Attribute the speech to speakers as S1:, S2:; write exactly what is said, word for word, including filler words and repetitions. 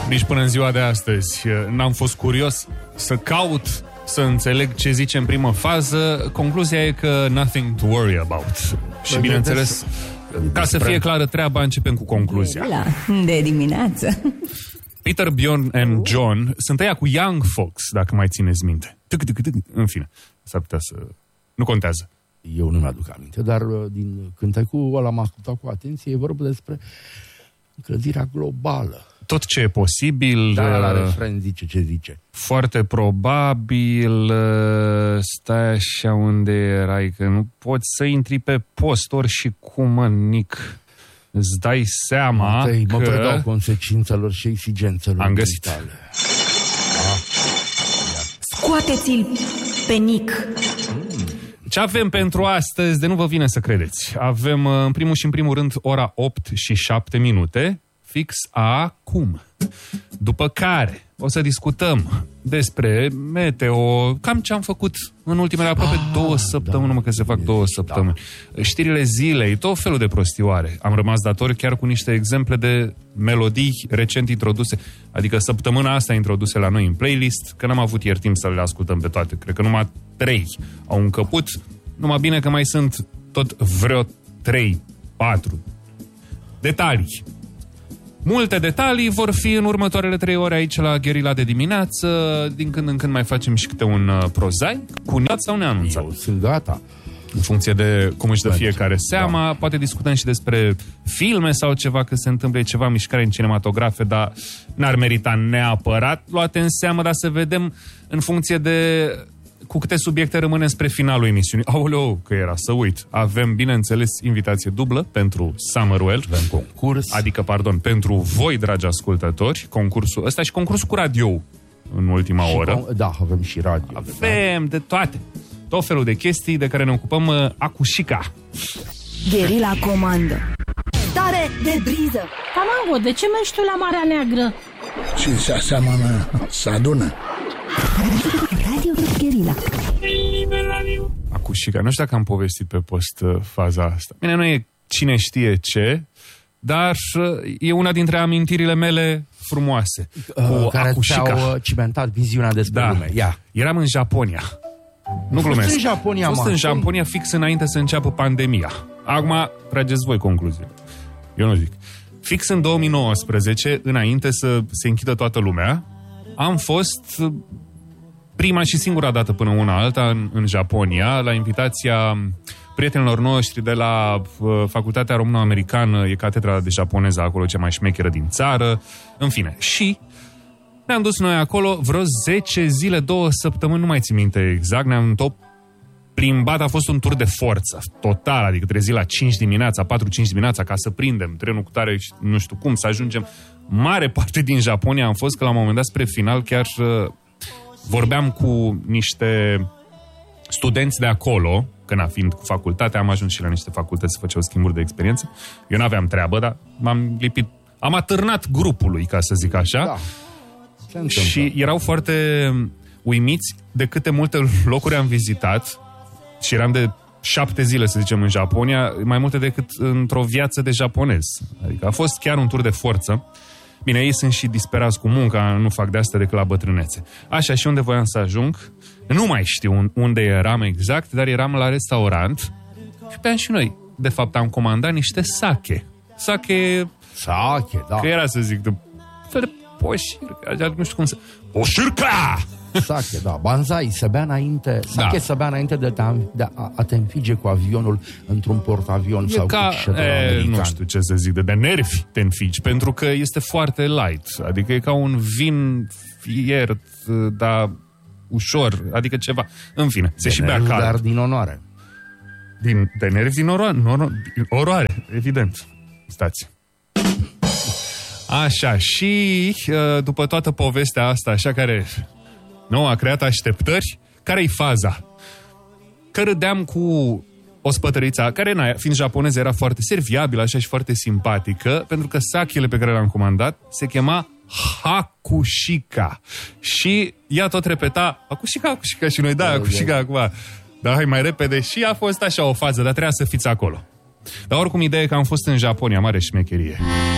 S1: Nici până în ziua de astăzi n-am fost curios să caut, să înțeleg ce zice în primă fază. Concluzia e că nothing to worry about. Și bineînțeles, ca să fie clară treaba, începem cu concluzia.
S2: La, de dimineață.
S1: Peter, Bjorn and John sunt ăia cu Young Fox, dacă mai țineți minte. În fine, s-ar putea să... Nu contează.
S3: Eu nu mi-aduc aminte, dar din cântecul ăla am ascultat cu atenție, e vorba despre încălzirea globală.
S1: Tot ce e posibil...
S3: Da, la refren zice ce zice.
S1: Foarte probabil... Stai așa, unde erai, că nu poți să intri pe post ori și cum, mă, Nic. Îți dai seama
S3: Matei,
S1: că...
S3: Mă predau consecințelor și exigențelor.
S1: Am găsit.
S3: Tale.
S2: Scoateți-l pe Nic.
S1: Ce avem pentru astăzi, de nu vă vine să credeți. Avem, în primul și în primul rând, ora opt și șapte minute, fix acum. După care o să discutăm despre meteo, cam ce am făcut în ultimele aproape ah, două săptămâni, da, numai că se fac două săptămâni. Da. Știrile zilei, tot felul de prostioare. Am rămas datori chiar cu niște exemple de melodii recent introduse, adică săptămâna asta introduse la noi în playlist, că n-am avut ieri timp să le ascultăm pe toate. Cred că numai trei au încăput, numai bine că mai sunt tot vreo trei, patru detalii. Multe detalii vor fi în următoarele trei ore aici la Gherila de dimineață. Din când în când mai facem și câte un uh, prozai, cu neat sau neanunțat.
S3: Eu sunt gata.
S1: În funcție de cum își dă fiecare seama. Da. Poate discutăm și despre filme sau ceva, că se întâmplă ceva mișcare în cinematografe, dar n-ar merita neapărat luate în seamă, dar să vedem în funcție de cu câte subiecte rămânem spre finalul emisiunii. Aoleu, că era să uit. Avem, bineînțeles, invitație dublă pentru Summerwell.
S3: Avem concurs.
S1: Adică, pardon, pentru voi, dragi ascultători, concursul ăsta și concursul cu radio în ultima
S3: și
S1: oră.
S3: Da, avem și radio.
S1: Avem de, de toate. Tot felul de chestii de care ne ocupăm uh, acușica.
S2: Gherila comandă. Stare de briză.
S4: Tamango, de ce mergi tu la Marea Neagră?
S5: Și se aseamănă, se adună.
S2: Radio Gherila.
S1: Acușica. Nu știu dacă am povestit pe post uh, faza asta. Bine, nu e cine știe ce, dar uh, e una dintre amintirile mele frumoase.
S3: Uh,
S1: cu
S3: care
S1: acușica.
S3: ți-au cimentat viziunea despre
S1: Da.
S3: lume. Ia.
S1: Eram în Japonia. Nu glumesc.
S3: Fost în Japonia,
S1: Fost
S3: mă.
S1: în Japonia fix înainte să înceapă pandemia. Acum trageți voi concluzie. Eu nu zic. Fix în două mii nouăsprezece, înainte să se închidă toată lumea, am fost prima și singura dată până una alta în, în Japonia, la invitația prietenilor noștri de la uh, Facultatea Româno-Americană, e catedra de japoneză acolo, cea mai șmecheră din țară, în fine. Și ne-am dus noi acolo vreo zece zile, două săptămâni, nu mai țin minte exact, ne-am tot plimbat, a fost un tur de forță, total, adică trezi la cinci dimineața, patru cinci dimineața, ca să prindem trenul cu tare, nu știu cum, să ajungem. Mare parte din Japonia am fost, că la un moment dat, spre final, chiar uh, vorbeam cu niște studenți de acolo, că na, fiind cu facultatea, am ajuns și la niște facultăți să făceau schimburi de experiență. Eu n-aveam treabă, dar m-am lipit, am atârnat grupului, ca să zic așa.
S3: Da.
S1: Și erau foarte uimiți de câte multe locuri am vizitat și eram de șapte zile, să zicem, în Japonia, mai multe decât într-o viață de japonez. Adică a fost chiar un tur de forță. Bine, ei sunt și disperați cu munca, nu fac de asta decât la bătrânețe. Așa, și unde voiam să ajung? Nu mai știu unde eram exact, dar eram la restaurant și beam și noi. De fapt, am comandat niște sake. Sake...
S3: Sake, da.
S1: Că era, să zic, de fel de poșirca, nu știu cum să... Poșirca!
S3: Sake, da. Banzai, se bea înainte, sake
S1: Da.
S3: se bea înainte de, te, de a, a te înfige cu avionul într-un portavion sau
S1: ca,
S3: cu ședul
S1: e,
S3: american.
S1: nu știu ce să zic, de, de nervi te înfigi, pentru că este foarte light. Adică e ca un vin fiert, dar ușor, adică ceva. În fine, se
S3: de
S1: și bea
S3: nervi,
S1: cald.
S3: dar din onoare.
S1: Din, de nervi din oroare, noro, din oroare, evident. Stați. Așa, și după toată povestea asta, așa care nu a creat așteptări, care-i faza? Că râdeam cu o spătăriță, care, na, fiind japoneză, era foarte serviabilă, așa, și foarte simpatică, pentru că sakele pe care l-am comandat se chema Hakushika. Și ea tot repeta Hakushika, Hakushika, și noi, da, Hakushika acum. Dar hai mai repede. Și a fost așa o fază, dar trebuia să fiți acolo. Dar oricum, ideea e că am fost în Japonia, mare șmecherie.